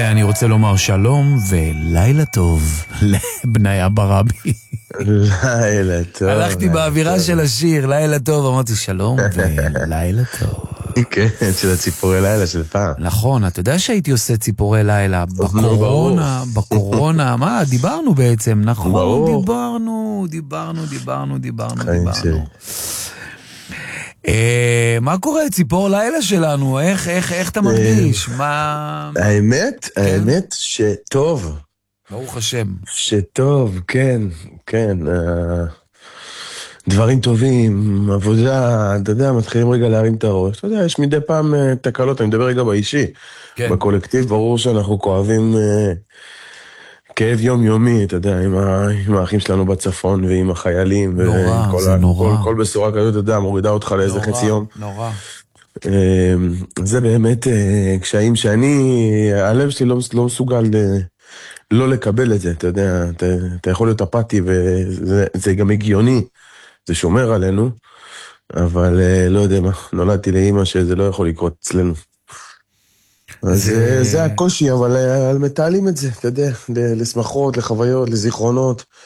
ואני רוצה לומר שלום ולילה טוב לבניה ברבי. לילה טוב. הלכתי באווירה של השיר, לילה טוב, אמרתי שלום ולילה טוב. כן, של הציפורי לילה של פעם. נכון, אתה יודע שהייתי עושה ציפורי לילה בקורונה, מה, דיברנו בעצם, נכון, דיברנו. מה קורה, ציפור לילה שלנו? איך אתה מרגיש? האמת שטוב. ברוך השם. שטוב, כן. דברים טובים, עבודה, אתה יודע, מתחילים רגע להרים את הראש. אתה יודע, יש מדי פעם תקלות, אני מדבר רגע באישי. בקולקטיב ברור שאנחנו כואבים כאב יומיומי, אתה יודע, עם האחים שלנו בצפון ועם החיילים. זה נורא. כל בשורה כזאת, אתה יודע, מורידה אותך לאיזה חצי יום. נורא. זה באמת קשיים הלב שלי לא מסוגל לא לקבל את זה, אתה יודע, אתה יכול להיות אפאתי וזה גם הגיוני, זה שומר עלינו, אבל לא יודע מה, נולדתי לאמא שזה לא יכול לקרות אצלנו. אז זה הקושי, אבל מתעלים את זה, אתה יודע, לשמחות, לחוויות, לזיכרונות.